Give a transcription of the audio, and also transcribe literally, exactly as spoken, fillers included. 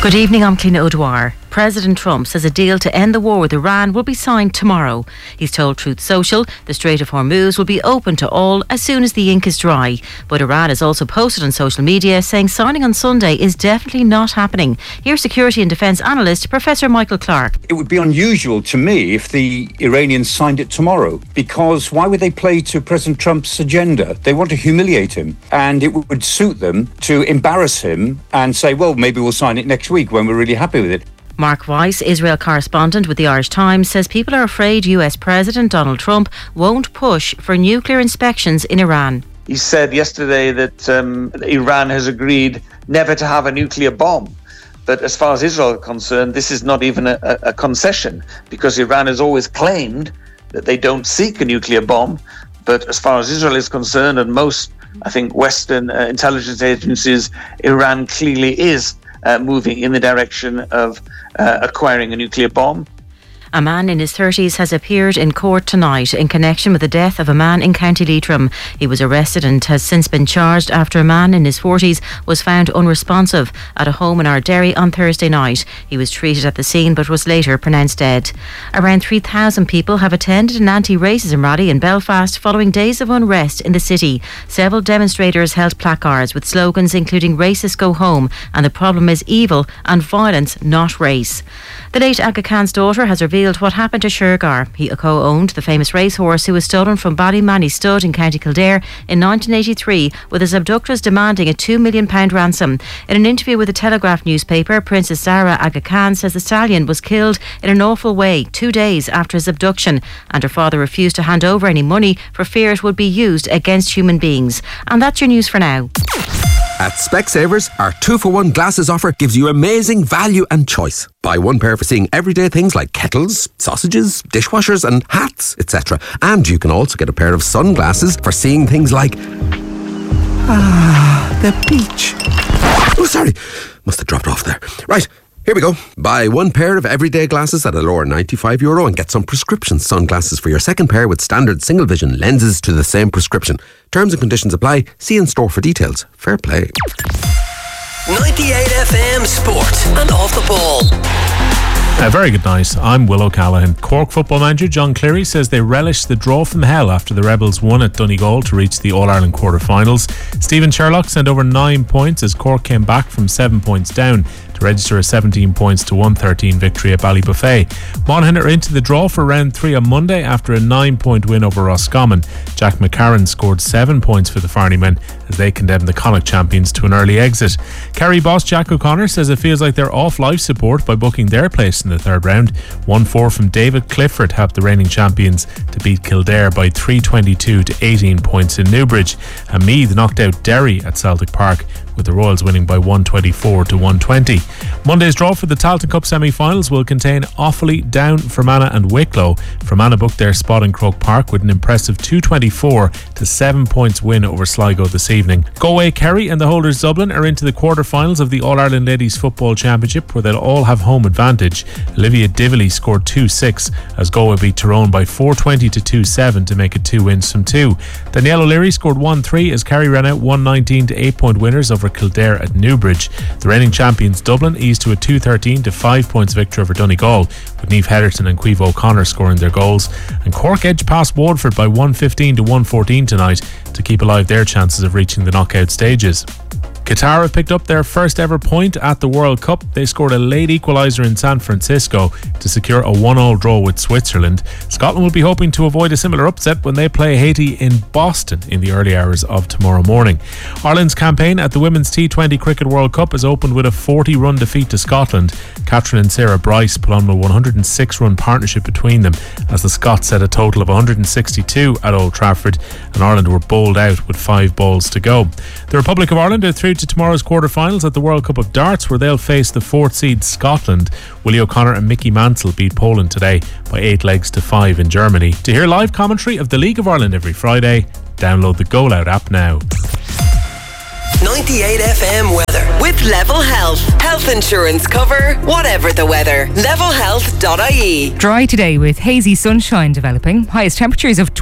Good evening, I'm Cliona O'Dwyer. President Trump says a deal to end the war with Iran will be signed tomorrow. He's told Truth Social the Strait of Hormuz will be open to all as soon as the ink is dry. But Iran has also posted on social media saying signing on Sunday is definitely not happening. Here's security and defence analyst Professor Michael Clark. It would be unusual to me if the Iranians signed it tomorrow, because why would they play to President Trump's agenda? They want to humiliate him, and it would suit them to embarrass him and say, well, maybe we'll sign it next week when we're really happy with it. Mark Weiss, Israel correspondent with the Irish Times, says people are afraid U S President Donald Trump won't push for nuclear inspections in Iran. He said yesterday that um, Iran has agreed never to have a nuclear bomb. But as far as Israel is concerned, this is not even a, a concession, because Iran has always claimed that they don't seek a nuclear bomb. But as far as Israel is concerned, and most, I think, Western uh, intelligence agencies, Iran clearly is uh, moving in the direction of uh, acquiring a nuclear bomb. A man in his thirties has appeared in court tonight in connection with the death of a man in County Leitrim. He was arrested and has since been charged after a man in his forties was found unresponsive at a home in Ardderry on Thursday night. He was treated at the scene but was later pronounced dead. Around three thousand people have attended an anti-racism rally in Belfast following days of unrest in the city. Several demonstrators held placards with slogans including "Racists go home" and "The problem is evil" and "Violence, not race." The late Aga Khan's daughter has revealed what happened to Shergar. He co-owned the famous racehorse who was stolen from Ballymanny Stud in County Kildare in nineteen eighty-three, with his abductors demanding a two million pounds ransom. In an interview with the Telegraph newspaper, Princess Zara Aga Khan says the stallion was killed in an awful way two days after his abduction, and her father refused to hand over any money for fear it would be used against human beings. And that's your news for now. At Specsavers, our two for one glasses offer gives you amazing value and choice. Buy one pair for seeing everyday things like kettles, sausages, dishwashers and hats, et cetera. And you can also get a pair of sunglasses for seeing things like... Ah, the beach. Oh, sorry. Must have dropped off there. Right. Here we go. Buy one pair of everyday glasses at a lower ninety-five euro and get some prescription sunglasses for your second pair with standard single vision lenses to the same prescription. Terms and conditions apply. See in store for details. Fair play. ninety-eight F M Sport and Off the Ball. A very good night. I'm Will O'Callaghan. Cork football manager John Cleary says they relish the draw from hell after the Rebels won at Donegal to reach the All-Ireland quarter-finals. Stephen Sherlock sent over nine points as Cork came back from seven points down to register a seventeen points to one thirteen victory at Ballybuffet. Monaghan are into the draw for round three on Monday after a nine point win over Roscommon. Jack McCarron scored seven points for the Farney men as they condemned the Connacht champions to an early exit. Kerry boss Jack O'Connor says it feels like they're off life support by booking their place in the third round. one four from David Clifford helped the reigning champions to beat Kildare by three twenty-two to eighteen points in Newbridge. And Meath knocked out Derry at Celtic Park, with the Royals winning by one twenty-four to one twenty. Monday's draw for the Tailteann Cup semi-finals will contain Offaly, Down, Fermanagh and Wicklow. Fermanagh booked their spot in Croke Park with an impressive two twenty-four to seven points win over Sligo this evening. Galway, Kerry and the holders Dublin are into the quarter-finals of the All-Ireland Ladies Football Championship, where they'll all have home advantage. Olivia Dively scored two six as Galway beat Tyrone by four twenty to two seven to make it two wins from two. Danielle O'Leary scored one three as Kerry ran out one nineteen to eight point winners over Kildare at Newbridge. The reigning champions Dublin eased to a two thirteen to five points victory over Donegal, with Niamh Heatherton and Caoimhe O'Connor scoring their goals. And Cork edged past Waterford by one fifteen to one fourteen tonight to keep alive their chances of reaching the knockout stages. Qatar have picked up their first ever point at the World Cup. They scored a late equaliser in San Francisco to secure a one all draw with Switzerland. Scotland will be hoping to avoid a similar upset when they play Haiti in Boston in the early hours of tomorrow morning. Ireland's campaign at the Women's T twenty Cricket World Cup has opened with a forty run defeat to Scotland. Catherine and Sarah Bryce put on a one hundred six run partnership between them as the Scots set a total of one hundred sixty-two at Old Trafford, and Ireland were bowled out with five balls to go. The Republic of Ireland are through to tomorrow's quarter-finals at the World Cup of Darts, where they'll face the fourth seed Scotland. Willie O'Connor and Mickey Mansell beat Poland today by eight legs to five in Germany. To hear live commentary of the League of Ireland every Friday, download the Go Loud app now. ninety-eight F M weather with Level Health. Health insurance cover, whatever the weather. level health dot I E. Dry today with hazy sunshine developing. Highest temperatures of